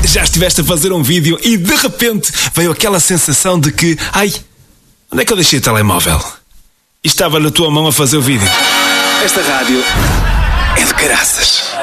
Já estiveste a fazer um vídeo e de repente veio aquela sensação de que... Ai, onde é que eu deixei o telemóvel? E estava na tua mão a fazer o vídeo. Esta rádio é de caraças.